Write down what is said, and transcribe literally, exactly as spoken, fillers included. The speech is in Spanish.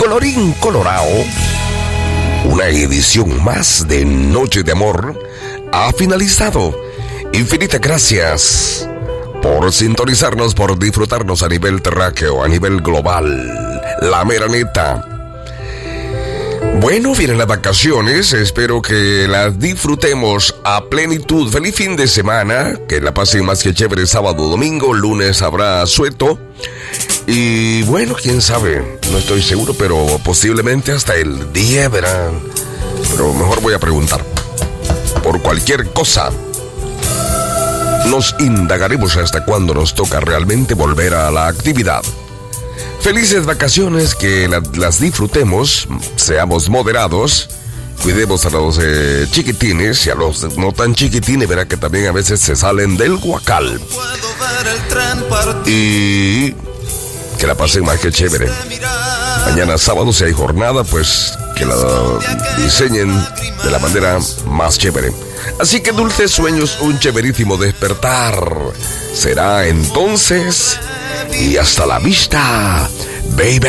colorín colorado, una edición más de Noche de Amor ha finalizado. Infinitas gracias por sintonizarnos, por disfrutarnos a nivel terráqueo, a nivel global, la mera neta. Bueno, vienen las vacaciones, espero que las disfrutemos a plenitud. Feliz fin de semana, que la pasen más que chévere sábado, domingo, lunes habrá asueto. Y bueno, quién sabe, no estoy seguro, pero posiblemente hasta el día verán. Pero mejor voy a preguntar. Por cualquier cosa, nos indagaremos hasta cuándo nos toca realmente volver a la actividad. Felices vacaciones, que la, las disfrutemos, seamos moderados, cuidemos a los eh, chiquitines y a los no tan chiquitines, verá que también a veces se salen del guacal. Y que la pasen más que chévere. Mañana sábado, si hay jornada, pues que la diseñen de la manera más chévere. Así que dulces sueños, un chéverísimo despertar. Será entonces, y hasta la vista, baby.